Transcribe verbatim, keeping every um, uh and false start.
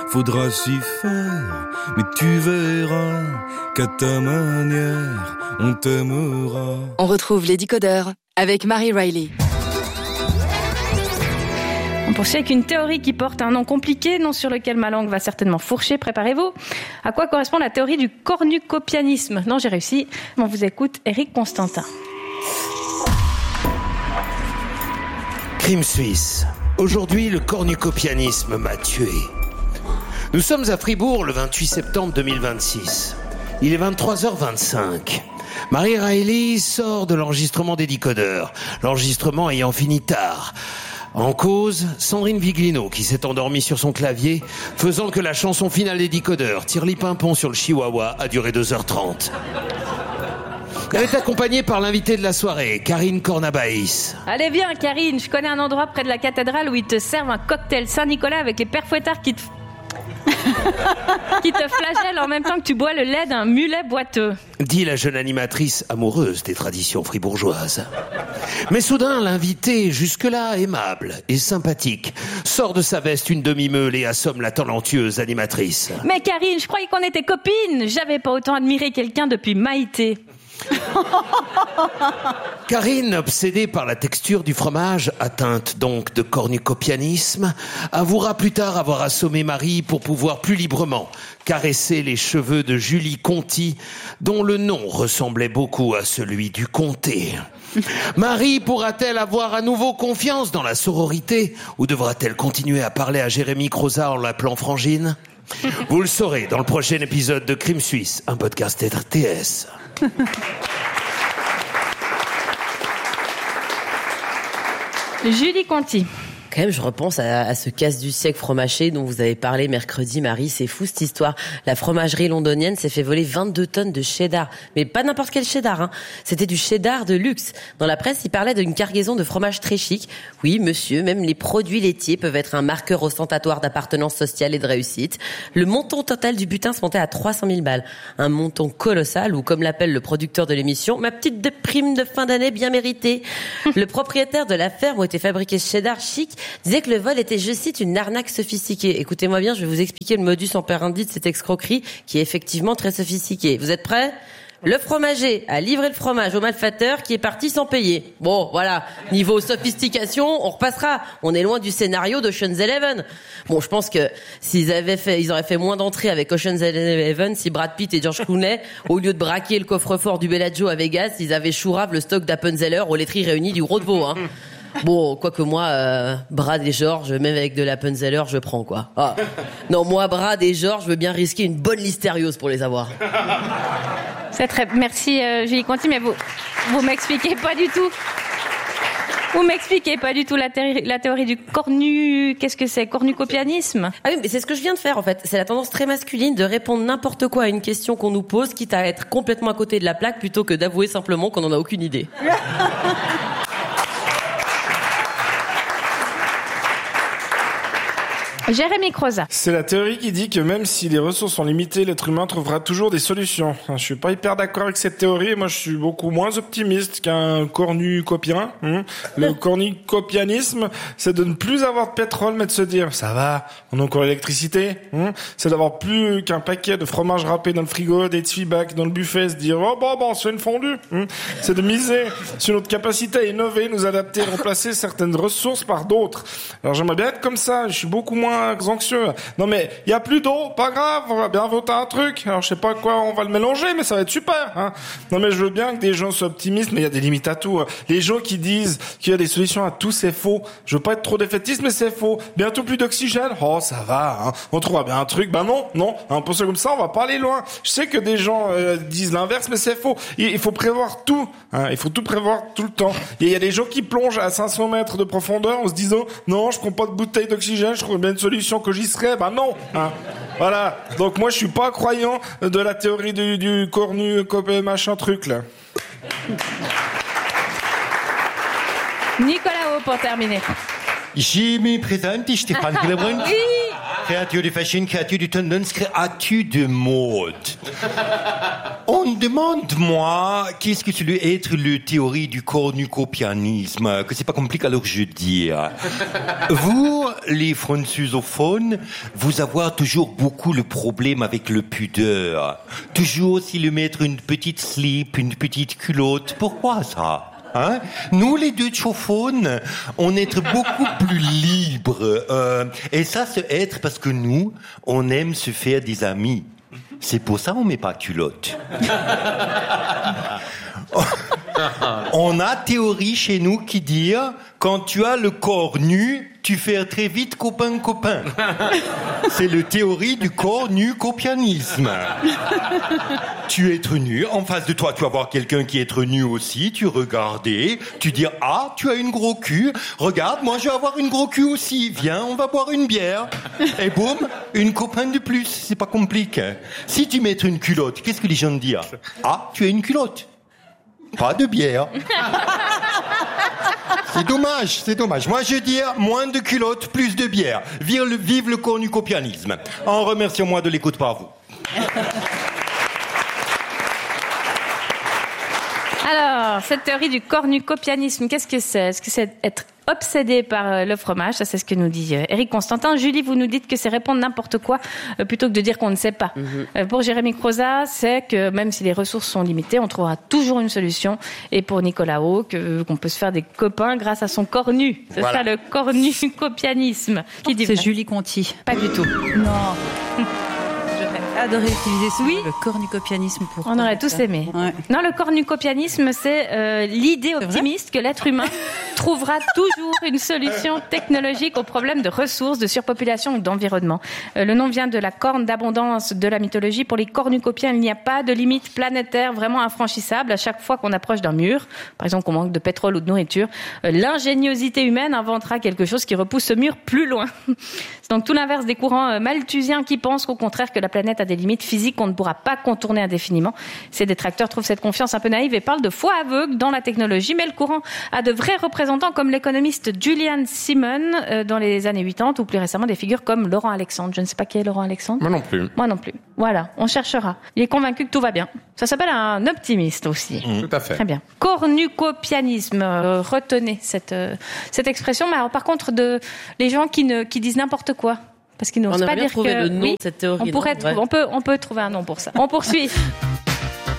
faudra s'y faire, mais tu verras qu'à ta manière, on t'aimera. On retrouve les décodeurs avec Marie Riley. On poursuit avec une théorie qui porte un nom compliqué, nom sur lequel ma langue va certainement fourcher, préparez-vous. À quoi correspond la théorie du cornucopianisme ? Non, j'ai réussi. On vous écoute, Éric Constantin. Crime suisse. Aujourd'hui, le cornucopianisme m'a tué. Nous sommes à Fribourg le vingt-huit septembre deux mille vingt-six. Il est vingt-trois heures vingt-cinq. Marie Riley sort de l'enregistrement des décodeurs, l'enregistrement ayant fini tard. En cause, Sandrine Viglino qui s'est endormie sur son clavier, faisant que la chanson finale des décodeurs, Tirli-Pimpon sur le chihuahua, a duré deux heures trente. Elle est accompagnée par l'invitée de la soirée, Karine Cornabaïs. Allez viens Karine, je connais un endroit près de la cathédrale où ils te servent un cocktail Saint-Nicolas avec les pères fouettards qui te... qui te flagellent en même temps que tu bois le lait d'un mulet boiteux. Dit la jeune animatrice amoureuse des traditions fribourgeoises. Mais soudain, l'invité, jusque-là aimable et sympathique, sort de sa veste une demi-meule et assomme la talentueuse animatrice. Mais Karine, je croyais qu'on était copines. J'avais pas autant admiré quelqu'un depuis Maïté. Karine, obsédée par la texture du fromage, atteinte donc de cornucopianisme, avouera plus tard avoir assommé Marie pour pouvoir plus librement caresser les cheveux de Julie Conti, dont le nom ressemblait beaucoup à celui du comté. Marie pourra-t-elle avoir à nouveau confiance dans la sororité ou devra-t-elle continuer à parler à Jérémy Croza en l'appelant Frangine ? Vous le saurez dans le prochain épisode de Crime Suisse, un podcast R T S. Julie Conti. Quand même, je repense à, à ce casse du siècle fromager dont vous avez parlé mercredi, Marie. C'est fou, cette histoire. La fromagerie londonienne s'est fait voler vingt-deux tonnes de cheddar. Mais pas n'importe quel cheddar, hein. C'était du cheddar de luxe. Dans la presse, il parlait d'une cargaison de fromage très chic. Oui, monsieur, même les produits laitiers peuvent être un marqueur ostentatoire d'appartenance sociale et de réussite. Le montant total du butin se montait à trois cent mille balles. Un montant colossal, ou comme l'appelle le producteur de l'émission, ma petite de prime de fin d'année bien méritée. Le propriétaire de la ferme où était fabriqué ce cheddar chic disait que le vol était, je cite, une arnaque sophistiquée. Écoutez-moi bien, je vais vous expliquer le modus operandi de cette escroquerie qui est effectivement très sophistiquée. Vous êtes prêts ? Le fromager a livré le fromage au malfaiteur qui est parti sans payer. Bon, voilà. Niveau sophistication, on repassera. On est loin du scénario d'Ocean's Eleven. Bon, je pense que s'ils avaient fait, ils auraient fait moins d'entrées avec Ocean's Eleven si Brad Pitt et George Clooney, au lieu de braquer le coffre-fort du Bellagio à Vegas, ils avaient chourave le stock d'Appenzeller aux laiteries réunies du Gros de Vaud, hein. Bon, quoique moi, euh, Brad et George, même avec de l'Appenzeller, je prends, quoi. Ah. Non, moi, Brad et George, je veux bien risquer une bonne listériose pour les avoir. C'est très... Merci, euh, Julie Conti, mais vous, vous m'expliquez pas du tout. Vous m'expliquez pas du tout la, théorie, la théorie du cornu... Qu'est-ce que c'est ? Cornucopianisme ? Ah oui, mais c'est ce que je viens de faire, en fait. C'est la tendance très masculine de répondre n'importe quoi à une question qu'on nous pose, quitte à être complètement à côté de la plaque, plutôt que d'avouer simplement qu'on n'en a aucune idée. Jérémy Croza. C'est la théorie qui dit que même si les ressources sont limitées, l'être humain trouvera toujours des solutions. Je suis pas hyper d'accord avec cette théorie. Moi, je suis beaucoup moins optimiste qu'un cornucopien. Hein. Le cornucopianisme, c'est de ne plus avoir de pétrole, mais de se dire, ça va, on a encore l'électricité. Hein. C'est d'avoir plus qu'un paquet de fromage râpé dans le frigo, des Tsvibak dans le buffet, se dire, oh bon, bon, on se fait une fondue. Hein. C'est de miser sur notre capacité à innover, nous adapter, remplacer certaines ressources par d'autres. Alors, j'aimerais bien être comme ça. Je suis beaucoup moins anxieux. Non mais il y a plus d'eau, pas grave, on va bien voter un truc. Alors je sais pas quoi on va le mélanger, mais ça va être super. Hein. Non mais je veux bien que des gens soient optimistes, mais il y a des limites à tout. Les gens qui disent qu'il y a des solutions à tout, c'est faux. Je veux pas être trop défaitiste, mais c'est faux. Bientôt plus d'oxygène. Oh ça va. Hein. On trouvera bien un truc. Ben non, non. Hein, pour ça comme ça, on va pas aller loin. Je sais que des gens euh, disent l'inverse, mais c'est faux. Il, il faut prévoir tout. Hein. Il faut tout prévoir tout le temps. Il y a des gens qui plongent à cinq cents mètres de profondeur en se disant non, je prends pas de bouteille d'oxygène, je trouve bien une solution que j'y serais, ben non, hein. Voilà. Donc moi je suis pas croyant de la théorie du, du cornu, copé, machin truc là. Nicolas Haut pour terminer. Je me présente, Stéphane Glebrun. Oui. créature de fashion, créature de tendance, créature de mode. On demande, moi, qu'est-ce que ça doit être la théorie du cornucopianisme, que c'est pas compliqué, alors je dis. Vous, les francophones, vous avez toujours beaucoup le problème avec le pudeur. Toujours si le mettre une petite slip, une petite culotte, pourquoi ça? Hein? Nous, les deux chauffones, on est beaucoup plus libres. Euh, et ça, c'est être parce que nous, on aime se faire des amis. C'est pour ça qu'on met pas culotte. On a théorie chez nous qui dit, quand tu as le corps nu, tu fais très vite copain-copain. C'est la théorie du cornucopianisme. Tu es nu, en face de toi, tu vas voir quelqu'un qui est nu aussi, tu regardes, tu dis, ah, tu as une gros cul, regarde, moi je vais avoir une gros cul aussi, viens, on va boire une bière. Et boum, une copain de plus, c'est pas compliqué. Si tu mets une culotte, qu'est-ce que les gens disent? Ah, tu as une culotte. Pas de bière. C'est dommage, c'est dommage. Moi, je dis moins de culottes, plus de bière. Vive le, vive le cornucopianisme. En remerciant moi de l'écoute par vous. Alors, cette théorie du cornucopianisme, qu'est-ce que c'est? Est-ce que c'est être obsédé par le fromage? Ça, c'est ce que nous dit Éric Constantin. Julie, vous nous dites que c'est répondre n'importe quoi euh, plutôt que de dire qu'on ne sait pas. Mm-hmm. Euh, pour Jérémy Croza, c'est que même si les ressources sont limitées, on trouvera toujours une solution. Et pour Nicolas Haut, que, qu'on peut se faire des copains grâce à son cornu. C'est voilà. Ça, le cornucopianisme. Qui dit c'est vrai. Julie Conti. Pas du tout. Non. Adoré utiliser ce oui. le cornucopianisme pour. On aurait tous aimé. Ouais. Non, le cornucopianisme, c'est euh, l'idée optimiste que l'être humain trouvera toujours une solution technologique aux problèmes de ressources, de surpopulation ou d'environnement. Euh, le nom vient de la corne d'abondance de la mythologie. Pour les cornucopiens, il n'y a pas de limite planétaire vraiment infranchissable. À chaque fois qu'on approche d'un mur, par exemple qu'on manque de pétrole ou de nourriture, euh, l'ingéniosité humaine inventera quelque chose qui repousse ce mur plus loin. C'est donc tout l'inverse des courants euh, malthusiens qui pensent qu'au contraire que la planète a des limites physiques qu'on ne pourra pas contourner indéfiniment. Ces détracteurs trouvent cette confiance un peu naïve et parlent de foi aveugle dans la technologie, mais le courant a de vrais représentants comme l'économiste Julian Simon euh, dans les années quatre-vingt-dix ou plus récemment des figures comme Laurent Alexandre. Je ne sais pas qui est Laurent Alexandre. Moi non plus. Moi non plus. Voilà, on cherchera. Il est convaincu que tout va bien. Ça s'appelle un optimiste aussi. Mmh, tout à fait. Très bien. Cornucopianisme, euh, retenez cette euh, cette expression. Mais alors, par contre, de les gens qui ne qui disent n'importe quoi. Parce qu'ils n'osent pas dire que le nom oui, de cette théorie. on pourrait, non, on peut, on peut trouver un nom pour ça. On poursuit.